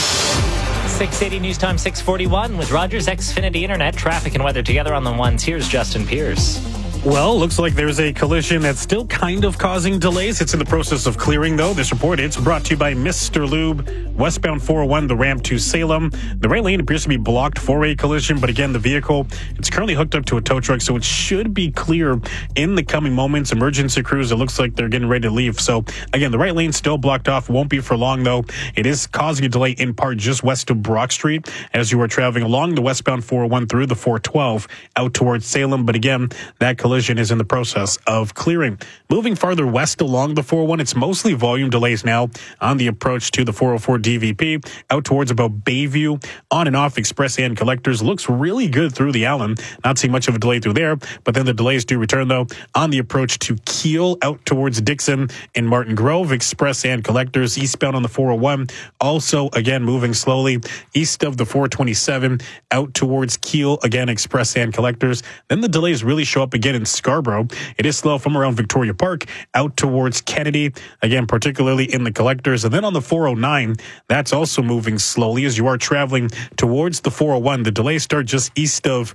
680 News Time 641 with Rogers Xfinity Internet. Traffic and weather together on the ones. Here's Justin Pierce. Well, looks like there's a collision that's still kind of causing delays. It's in the process of clearing, though. This report, it's brought to you by Mr. Lube. Westbound 401, the ramp to Salem. The right lane appears to be blocked for a collision, but again, the vehicle, it's currently hooked up to a tow truck, so it should be clear in the coming moments. Emergency crews, it looks like they're getting ready to leave. So again, the right lane still blocked off. Won't be for long, though. It is causing a delay in part just west of Brock Street as you are traveling along the westbound 401 through the 412 out towards Salem. But again, that collision collision is in the process of clearing. Moving farther west along the 401, it's mostly volume delays now on the approach to the 404 DVP out towards about Bayview. On and off Express and Collectors looks really good through the Allen. Not seeing much of a delay through there, but then the delays do return though on the approach to Kiel out towards Dixon and Martin Grove. Express and Collectors eastbound on the 401 also again moving slowly east of the 427 out towards Kiel, again Express and Collectors. Then the delays really show up again in Scarborough. It is slow from around Victoria Park out towards Kennedy, again particularly in the Collectors. And then on the 409, that's also moving slowly as you are traveling towards the 401. The delays start just east of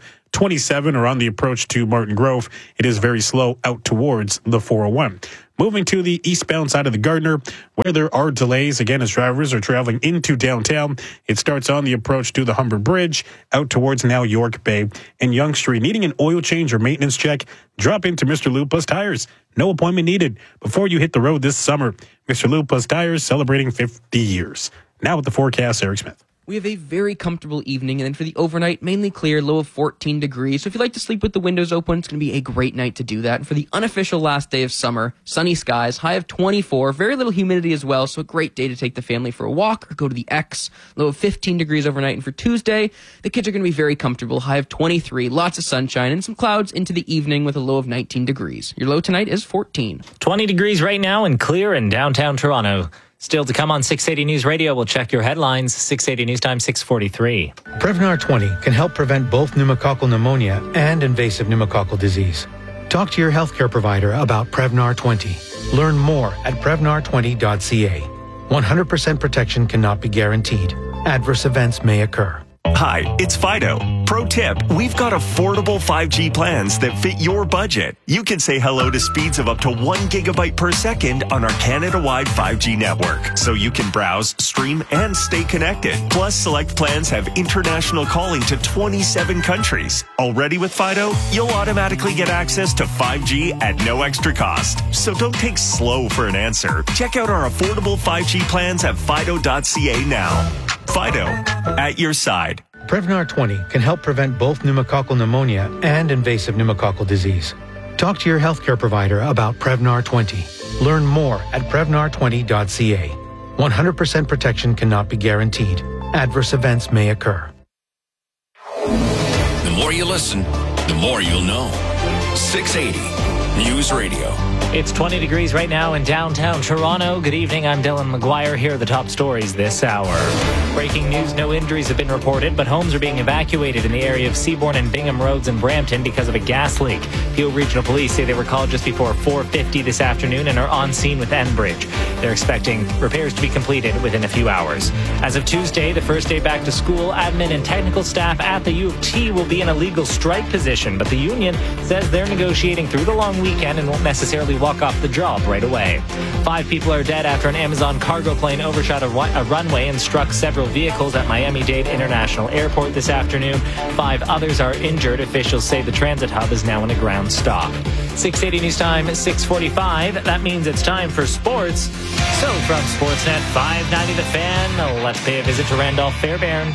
27 or on the approach to Martin Grove. It is very slow out towards the 401. Moving to the eastbound side of the Gardiner, where there are delays, again, as drivers are traveling into downtown. It starts on the approach to the Humber Bridge, out towards now York Bay and Yonge Street. Needing an oil change or maintenance check, drop into Mr. Lube Plus Tires. No appointment needed before you hit the road this summer. Mr. Lube Plus Tires celebrating 50 years. Now with the forecast, Eric Smith. We have a very comfortable evening, and then for the overnight, mainly clear, low of 14 degrees. So if you like to sleep with the windows open, it's going to be a great night to do that. And for the unofficial last day of summer, sunny skies, high of 24, very little humidity as well, so a great day to take the family for a walk or go to the X. Low of 15 degrees overnight, and for Tuesday, the kids are going to be very comfortable, high of 23, lots of sunshine, and some clouds into the evening with a low of 19 degrees. Your low tonight is 14. 20 degrees right now and clear in downtown Toronto. Still to come on 680 News Radio, we'll check your headlines. 680 News Time, 6:43. Prevnar 20 can help prevent both pneumococcal pneumonia and invasive pneumococcal disease. Talk to your healthcare provider about Prevnar 20. Learn more at Prevnar20.ca. 100% protection cannot be guaranteed. Adverse events may occur. Hi, it's Fido. Pro tip, we've got affordable 5G plans that fit your budget. You can say hello to speeds of up to 1 gigabyte per second on our Canada-wide 5G network, so you can browse, stream, and stay connected. Plus, select plans have international calling to 27 countries. Already with Fido, you'll automatically get access to 5G at no extra cost. So don't take slow for an answer. Check out our affordable 5G plans at Fido.ca now. Fido, at your side. Prevnar 20 can help prevent both pneumococcal pneumonia and invasive pneumococcal disease. Talk to your healthcare provider about Prevnar 20. Learn more at Prevnar20.ca. 100% protection cannot be guaranteed. Adverse events may occur. The more you listen, the more you'll know. 680 News Radio. It's 20 degrees right now in downtown Toronto. Good evening, I'm Dylan McGuire. Here are the top stories this hour. Breaking news, no injuries have been reported, but homes are being evacuated in the area of Seabourn and Bingham Roads in Brampton because of a gas leak. Peel Regional Police say they were called just before 4:50 this afternoon and are on scene with Enbridge. They're expecting repairs to be completed within a few hours. As of Tuesday, the first day back to school, admin and technical staff at the U of T will be in a legal strike position, but the union says they're negotiating through the long weekend and won't necessarily walk off the job right away. 5 people are dead after an Amazon cargo plane overshot a runway and struck several vehicles at Miami-Dade International Airport this afternoon. 5 others are injured. Officials say the transit hub is now in a ground stop. 680 News Time, 6:45. That means it's time for sports. So from Sportsnet 590 The Fan, let's pay a visit to Randolph Fairbairn.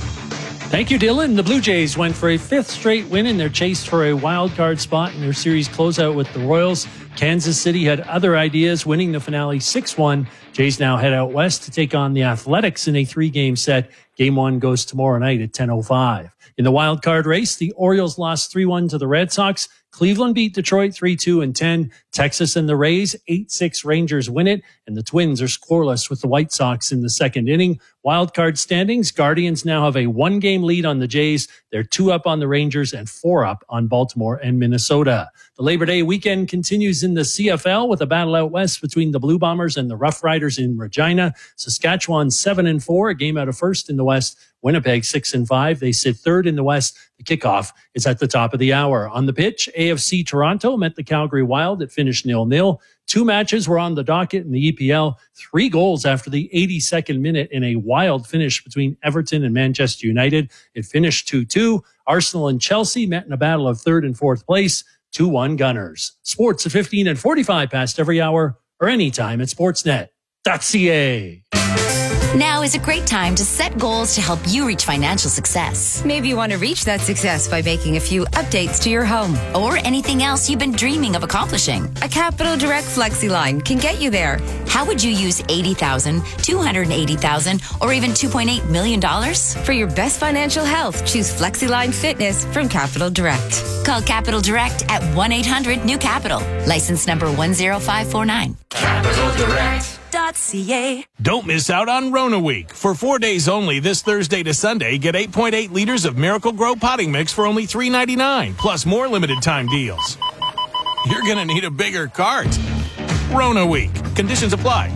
Thank you, Dylan. The Blue Jays went for a 5th straight win in their chase for a wild card spot in their series closeout with the Royals. Kansas City had other ideas, winning the finale 6-1. Jays now head out west to take on the Athletics in a 3-game set. Game 1 goes tomorrow night at 10:05. In the wild card race, the Orioles lost 3-1 to the Red Sox. Cleveland beat Detroit 3-2 and 10. Texas and the Rays 8-6 Rangers win it, and the Twins are scoreless with the White Sox in the second inning. Wild card standings, Guardians now have a 1-game lead on the Jays. They're 2 up on the Rangers and 4 up on Baltimore and Minnesota. The Labor Day weekend continues in the CFL with a battle out west between the Blue Bombers and the Rough Riders in Regina. Saskatchewan 7-4, a game out of first in the West. Winnipeg 6-5. They sit third in the West. The kickoff is at the top of the hour. On the pitch, AFC Toronto met the Calgary Wild. It finished 0-0. 2 matches were on the docket in the EPL. 3 goals after the 82nd minute in a wild finish between Everton and Manchester United. It finished 2-2. Arsenal and Chelsea met in a battle of 3rd and 4th place. 2-1 Gunners. Sports at 15 and 45 past every hour or anytime at Sportsnet.ca. Now is a great time to set goals to help you reach financial success. Maybe you want to reach that success by making a few updates to your home or anything else you've been dreaming of accomplishing. A Capital Direct FlexiLine can get you there. How would you use $80,000, $280,000, or even $2.8 million? For your best financial health, choose FlexiLine Fitness from Capital Direct. Call Capital Direct at 1-800-NEW-CAPITAL. License number 10549. CapitalDirect.ca. Don't miss out on Rona Week. For 4 days only, this Thursday to Sunday, get 8.8 liters of Miracle Grow potting mix for only $3.99, plus more limited time deals. You're going to need a bigger cart. Rona Week. Conditions apply.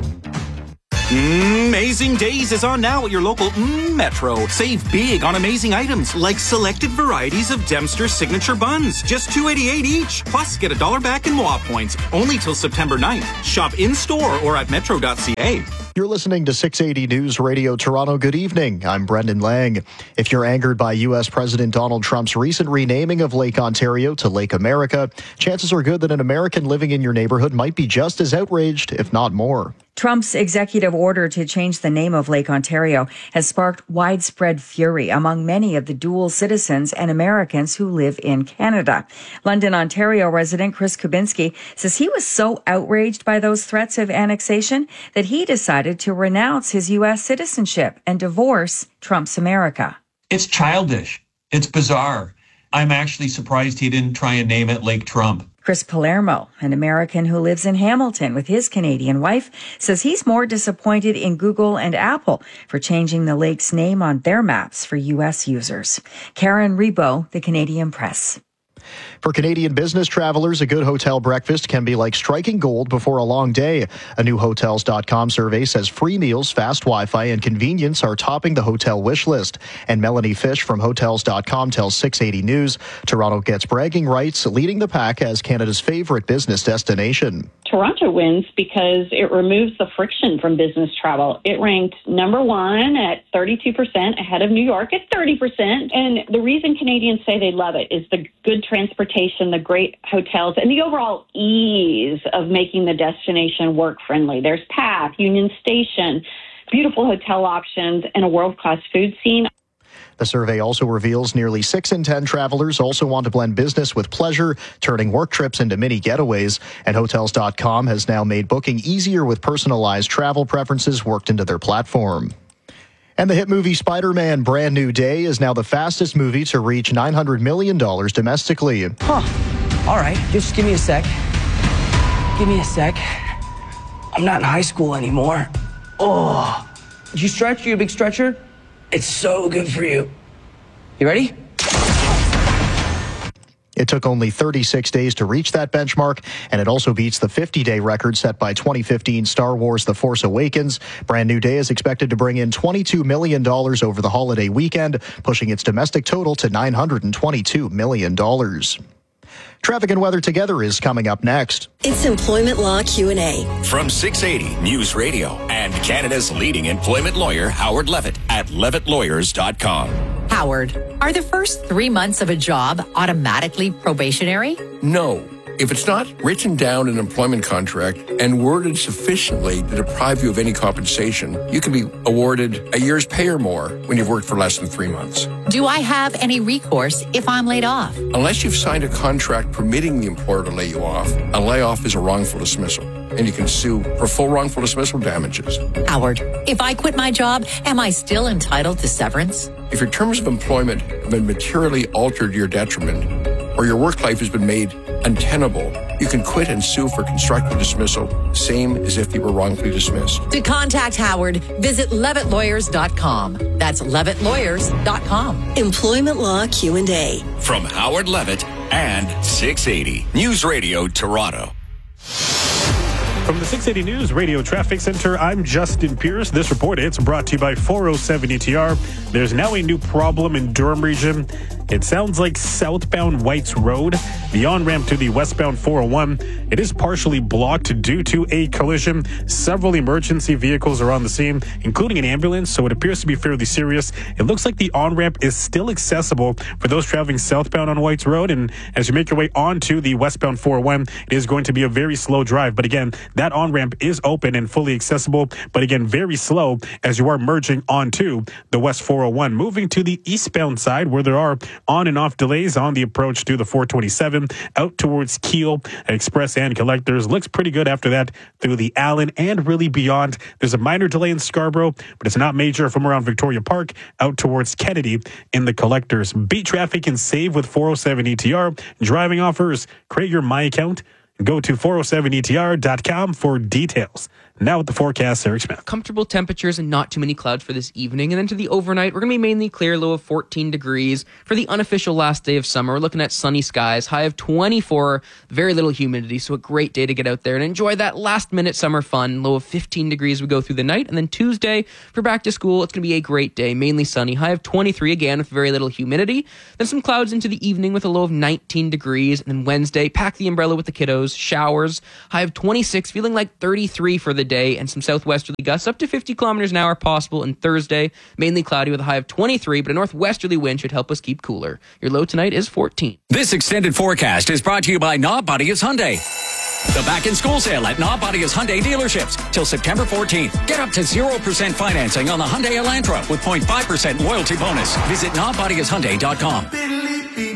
Amazing Days is on now at your local Metro. Save big on amazing items like selected varieties of Dempster signature buns. Just $2.88 each. Plus, get $1 back in MOA points. Only till September 9th. Shop in-store or at metro.ca. You're listening to 680 News Radio Toronto. Good evening. I'm Brendan Lang. If you're angered by U.S. President Donald Trump's recent renaming of Lake Ontario to Lake America, chances are good that an American living in your neighborhood might be just as outraged, if not more. Trump's executive order to change the name of Lake Ontario has sparked widespread fury among many of the dual citizens and Americans who live in Canada. London, Ontario resident Chris Kubinski says he was so outraged by those threats of annexation that he decided to renounce his U.S. citizenship and divorce Trump's America. It's childish. It's bizarre. I'm actually surprised he didn't try and name it Lake Trump. Chris Palermo, an American who lives in Hamilton with his Canadian wife, says he's more disappointed in Google and Apple for changing the lake's name on their maps for U.S. users. Karen Rebo, The Canadian Press. For Canadian business travelers, a good hotel breakfast can be like striking gold before a long day. A new Hotels.com survey says free meals, fast Wi-Fi, and convenience are topping the hotel wish list. And Melanie Fish from Hotels.com tells 680 News, Toronto gets bragging rights, leading the pack as Canada's favorite business destination. Toronto wins because it removes the friction from business travel. It ranked number one at 32%, ahead of New York at 30%. And the reason Canadians say they love it is the good transportation, the great hotels, and the overall ease of making the destination work-friendly. There's PATH, Union Station, beautiful hotel options, and a world-class food scene. The survey also reveals nearly 6 in 10 travelers also want to blend business with pleasure, turning work trips into mini getaways. And Hotels.com has now made booking easier with personalized travel preferences worked into their platform. And the hit movie Spider-Man Brand New Day is now the fastest movie to reach $900 million domestically. All right, just give me a sec. Give me a sec. I'm not in high school anymore. Oh, did you stretch? You a big stretcher? It's so good for you. You ready? It took only 36 days to reach that benchmark, and it also beats the 50-day record set by 2015 Star Wars The Force Awakens. Brand New Day is expected to bring in $22 million over the holiday weekend, pushing its domestic total to $922 million. Traffic and weather together is coming up next. It's Employment Law Q&A. From 680 News Radio and Canada's leading employment lawyer, Howard Levitt at levittlawyers.com. Howard, are the first 3 months of a job automatically probationary? No. If it's not written down in an employment contract and worded sufficiently to deprive you of any compensation, you can be awarded a year's pay or more when you've worked for less than 3 months. Do I have any recourse if I'm laid off? Unless you've signed a contract permitting the employer to lay you off, a layoff is a wrongful dismissal, and you can sue for full wrongful dismissal damages. Howard, if I quit my job, am I still entitled to severance? If your terms of employment have been materially altered to your detriment, or your work life has been made untenable, you can quit and sue for constructive dismissal, same as if you were wrongfully dismissed. To contact Howard, visit levittlawyers.com. That's levittlawyers.com. Employment Law Q&A. From Howard Levitt and 680 News Radio Toronto. From the 680 News Radio Traffic Center, I'm Justin Pierce. This report, it's brought to you by 407 ETR. There's now a new problem in Durham region. It sounds like southbound Whites Road, the on-ramp to the westbound 401. It is partially blocked due to a collision. Several emergency vehicles are on the scene, including an ambulance, so it appears to be fairly serious. It looks like the on-ramp is still accessible for those traveling southbound on Whites Road, and as you make your way onto the westbound 401, it is going to be a very slow drive. But again, That on-ramp is open and fully accessible, but again, very slow as you are merging onto the West 401. Moving to the eastbound side where there are on and off delays on the approach to the 427 out towards Kiel, Express and Collectors. Looks pretty good after that through the Allen and really beyond. There's a minor delay in Scarborough, but it's not major from around Victoria Park out towards Kennedy in the Collectors. Beat traffic and save with 407 ETR. Driving offers. Create your My Account. Go to 407etr.com for details. Now with the forecast, Eric Smith. Comfortable temperatures and not too many clouds for this evening. And then to the overnight, we're going to be mainly clear, low of 14 degrees. For the unofficial last day of summer, we're looking at sunny skies, high of 24, very little humidity. So a great day to get out there and enjoy that last minute summer fun. Low of 15 degrees we go through the night. And then Tuesday, for back to school, it's going to be a great day, mainly sunny, high of 23 again with very little humidity. Then some clouds into the evening with a low of 19 degrees. And then Wednesday, pack the umbrella with the kiddos, showers, high of 26, feeling like 33 for the day, and some southwesterly gusts up to 50 kilometers an hour possible. And Thursday, mainly cloudy with a high of 23, but a northwesterly wind should help us keep cooler. Your low tonight is 14. This extended forecast is brought to you by Nobodia's Hyundai. The back-in-school sale at Nobodia's Hyundai dealerships till September 14th. Get up to 0% financing on the Hyundai Elantra with 0.5% loyalty bonus. Visit NobodiasHyundai.com.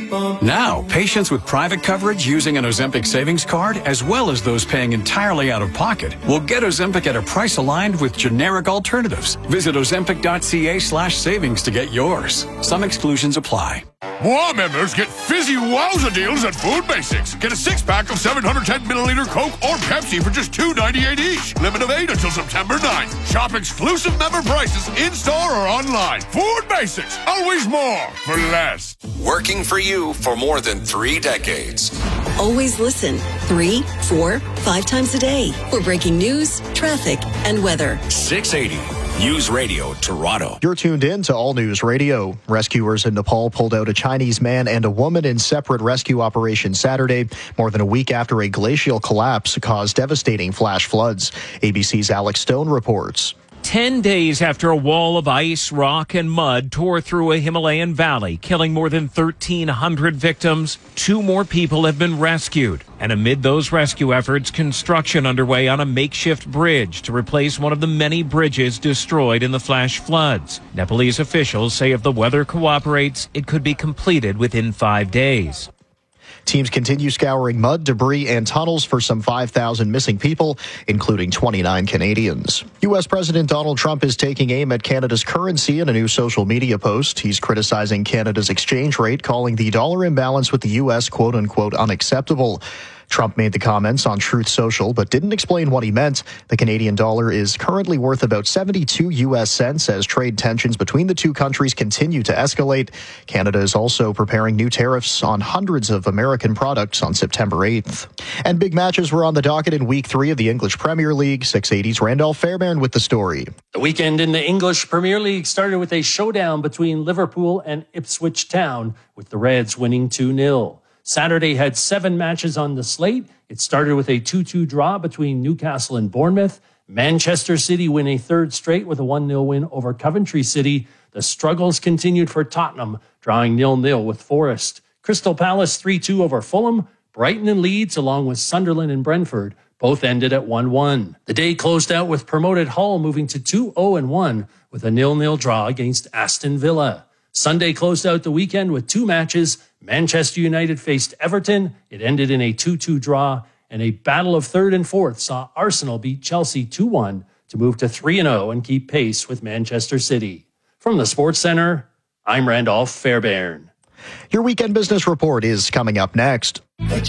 Now, patients with private coverage using an Ozempic savings card, as well as those paying entirely out of pocket, will get Ozempic at a price aligned with generic alternatives. Visit Ozempic.ca/savings to get yours. Some exclusions apply. More members get fizzy wowza deals at Food Basics. Get a 6-pack of 710-milliliter Coke or Pepsi for just $2.98 each. Limit of 8 until September 9th. Shop exclusive member prices in-store or online. Food Basics. Always more for less. Working for you for more than 3 decades. Always listen 3, 4, 5 times a day for breaking news, traffic, and weather. 680 News Radio Toronto. You're tuned in to All News Radio. Rescuers in Nepal pulled out a Chinese man and a woman in separate rescue operations Saturday, more than a week after a glacial collapse caused devastating flash floods. ABC's Alex Stone reports. 10 days after a wall of ice, rock, and mud tore through a Himalayan valley, killing more than 1,300 victims, 2 more people have been rescued. And amid those rescue efforts, construction underway on a makeshift bridge to replace one of the many bridges destroyed in the flash floods. Nepalese officials say if the weather cooperates, it could be completed within 5 days. Teams continue scouring mud, debris, and tunnels for some 5,000 missing people, including 29 Canadians. U.S. President Donald Trump is taking aim at Canada's currency in a new social media post. He's criticizing Canada's exchange rate, calling the dollar imbalance with the U.S. quote-unquote unacceptable. Trump made the comments on Truth Social, but didn't explain what he meant. The Canadian dollar is currently worth about 72 U.S. cents as trade tensions between the two countries continue to escalate. Canada is also preparing new tariffs on hundreds of American products on September 8th. And big matches were on the docket in Week 3 of the English Premier League. 680's Randolph Fairbairn with the story. The weekend in the English Premier League started with a showdown between Liverpool and Ipswich Town, with the Reds winning 2-0. Saturday had 7 matches on the slate. It started with a 2-2 draw between Newcastle and Bournemouth. Manchester City win a 3rd straight with a 1-0 win over Coventry City. The struggles continued for Tottenham, drawing 0-0 with Forest. Crystal Palace 3-2 over Fulham. Brighton and Leeds, along with Sunderland and Brentford, both ended at 1-1. The day closed out with promoted Hull moving to 2-0-1 with a 0-0 draw against Aston Villa. Sunday closed out the weekend with 2 matches. Manchester United faced Everton. It ended in a 2-2 draw, and a battle of 3rd and 4th saw Arsenal beat Chelsea 2-1 to move to 3-0 and keep pace with Manchester City. From the Sports Center, I'm Randolph Fairbairn. Your weekend business report is coming up next.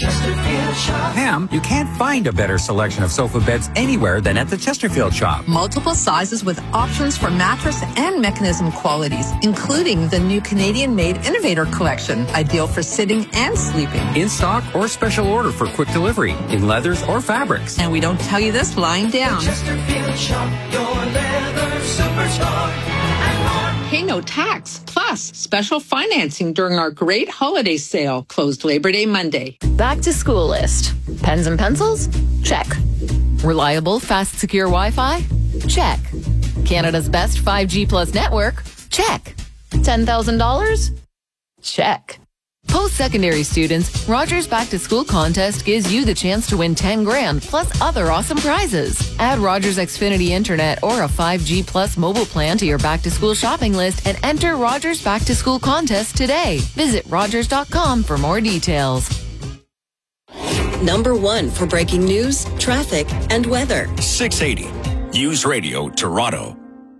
Pam, you can't find a better selection of sofa beds anywhere than at the Chesterfield shop. Multiple sizes with options for mattress and mechanism qualities, including the new Canadian-made Innovator Collection, ideal for sitting and sleeping. In stock or special order for quick delivery, in leathers or fabrics. And we don't tell you this lying down. Chesterfield shop, your leather superstore. Pay no tax, plus special financing during our great holiday sale, closed Labor Day Monday. Back to school list. Pens and pencils? Check. Reliable, fast, secure Wi-Fi? Check. Canada's best 5G plus network? Check. $10,000? Check. Post-secondary students, Rogers Back to School contest gives you the chance to win $10,000 plus other awesome prizes. Add Rogers Xfinity Internet or a 5G plus mobile plan to your back to school shopping list and enter Rogers Back to School contest today. Visit Rogers.com for more details. Number 1 for breaking news, traffic, and weather. 680 News Radio Toronto.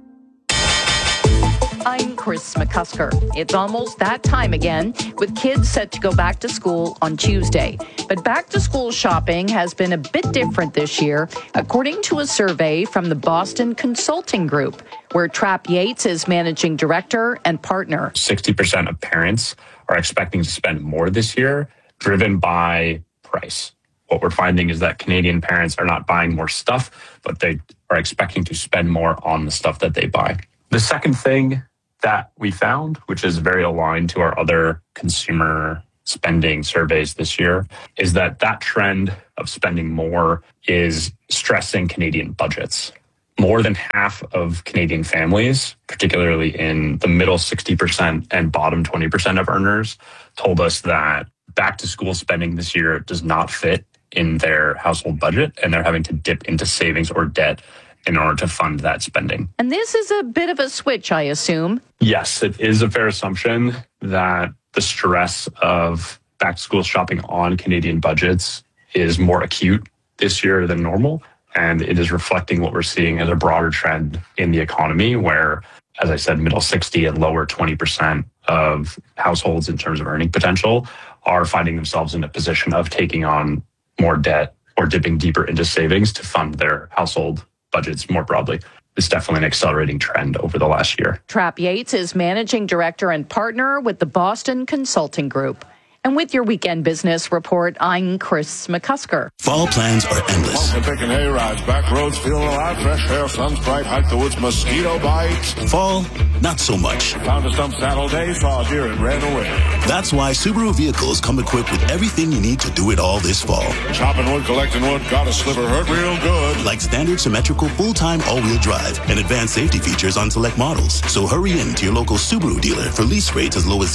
I'm Chris McCusker. It's almost that time again, with kids set to go back to school on Tuesday. But back-to-school shopping has been a bit different this year, according to a survey from the Boston Consulting Group, where Trapp Yates is managing director and partner. 60% of parents are expecting to spend more this year, driven by price. What we're finding is that Canadian parents are not buying more stuff, but they are expecting to spend more on the stuff that they buy. The second thing that we found, which is very aligned to our other consumer spending surveys this year, is that trend of spending more is stressing Canadian budgets. More than half of Canadian families, particularly in the middle 60% and bottom 20% of earners, told us that back to school spending this year does not fit in their household budget, and they're having to dip into savings or debt in order to fund that spending. And this is a bit of a switch, I assume. Yes, it is a fair assumption that the stress of back-to-school shopping on Canadian budgets is more acute this year than normal, and it is reflecting what we're seeing as a broader trend in the economy where, as I said, middle 60 and lower 20% of households in terms of earning potential are finding themselves in a position of taking on more debt or dipping deeper into savings to fund their household budgets more broadly. It's definitely an accelerating trend over the last year. Trapp Yates is managing director and partner with the Boston Consulting Group. And with your weekend business report, I'm Chris McCusker. Fall plans are endless. Taking hay-rides, back roads, feeling alive, fresh air, sun's bright, hike the woods, mosquito bites. Fall, not so much. Found a stump Saturday, saw a deer and ran away. That's why Subaru vehicles come equipped with everything you need to do it all this fall. Chopping wood, collecting wood, got a sliver, hurt real good. Like standard symmetrical full-time all-wheel drive and advanced safety features on select models. So hurry in to your local Subaru dealer for lease rates as low as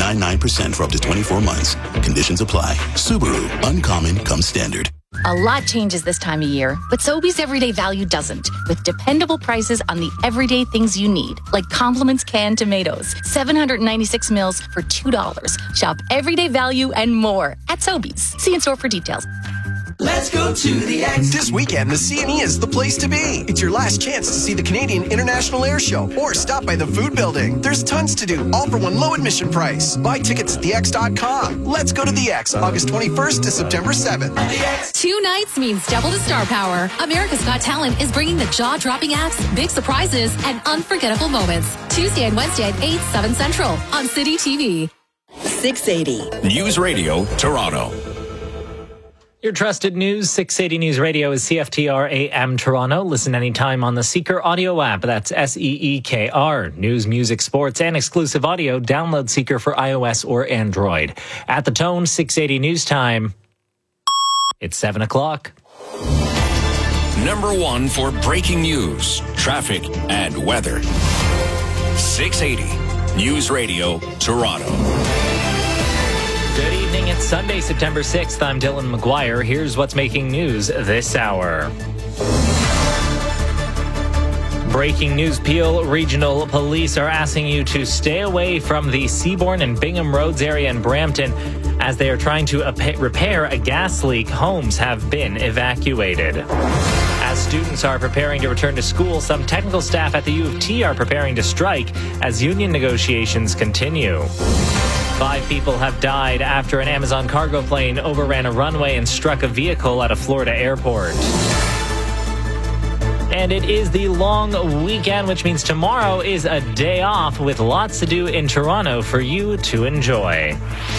0.99% for up to 24 months. Conditions apply. Subaru, uncommon comes standard. A lot changes this time of year, but Sobeys Everyday Value doesn't, with dependable prices on the everyday things you need, like Compliments canned tomatoes, 796 mils for $2. Shop Everyday Value and more at Sobeys. See in store for details. Let's go to the X. This weekend, the CNE is the place to be. It's your last chance to see the Canadian International Air Show or stop by the Food Building. There's tons to do, all for one low admission price. Buy tickets at thex.com. Let's go to the X, August 21st to September 7th. 2 nights means double the star power. America's Got Talent is bringing the jaw-dropping acts, big surprises, and unforgettable moments. Tuesday and Wednesday at 8, 7 Central on City TV. 680 News Radio Toronto. Your trusted news, 680 News Radio is CFTR AM Toronto. Listen anytime on the Seeker audio app. That's SEEKR. News, music, sports, and exclusive audio. Download Seeker for iOS or Android. At the tone, 680 News Time. It's 7 o'clock. Number 1 for breaking news, traffic, and weather. 680 News Radio Toronto. Good evening. It's Sunday, September 6th. I'm Dylan McGuire. Here's what's making news this hour. Breaking news, Peel Regional Police are asking you to stay away from the Seabourn and Bingham Roads area in Brampton as they are trying to repair a gas leak. Homes have been evacuated. As students are preparing to return to school, some technical staff at the U of T are preparing to strike as union negotiations continue. 5 people have died after an Amazon cargo plane overran a runway and struck a vehicle at a Florida airport. And it is the long weekend, which means tomorrow is a day off with lots to do in Toronto for you to enjoy.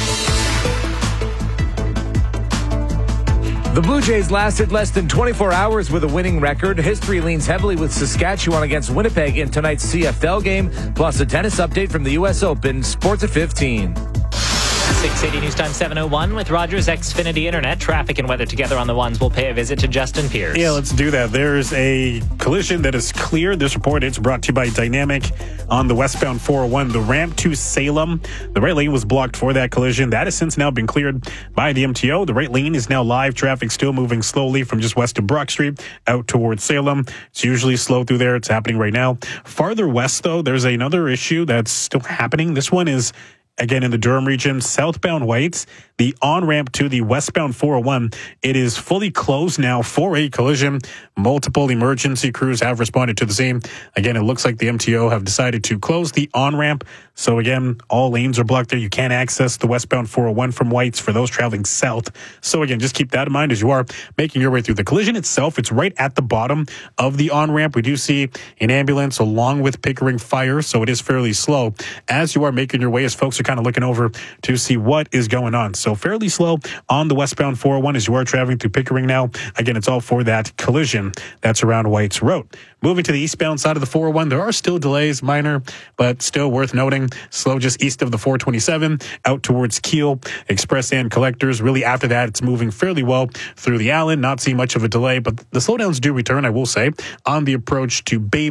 The Blue Jays lasted less than 24 hours with a winning record. History leans heavily with Saskatchewan against Winnipeg in tonight's CFL game, plus a tennis update from the U.S. Open. Sports at 15. 680 News Time 7:01 with Rogers Xfinity Internet. Traffic and weather together on the ones. We'll pay a visit to Justin Pierce. Yeah, let's do that. There's a collision that is clear. This report is brought to you by Dynamic on the westbound 401, the ramp to Salem. The right lane was blocked for that collision. That has since now been cleared by the MTO. The right lane is now live. Traffic still moving slowly from just west of Brock Street out towards Salem. It's usually slow through there. It's happening right now. Farther west, though, there's another issue that's still happening. This one is again in the Durham region, southbound Whites, the on-ramp to the westbound 401. It is fully closed now for a collision. Multiple emergency crews have responded to the scene. Again, it looks like the MTO have decided to close the on-ramp. So again, all lanes are blocked there. You can't access the westbound 401 from Whites for those traveling south. So again, just keep that in mind as you are making your way through the collision itself. It's right at the bottom of the on-ramp. We do see an ambulance along with Pickering Fire, so it is fairly slow as you are making your way, as folks are kind of looking over to see what is going on. So fairly slow on the westbound 401 as you are traveling through Pickering now. Again, it's all for that collision that's around Whites Road. Moving to the eastbound side of the 401, there are still delays, minor, but still worth noting. Slow just east of the 427 out towards Kiel, Express and Collectors. Really after that, it's moving fairly well through the Allen. Not seeing much of a delay, but the slowdowns do return, I will say, on the approach to Bay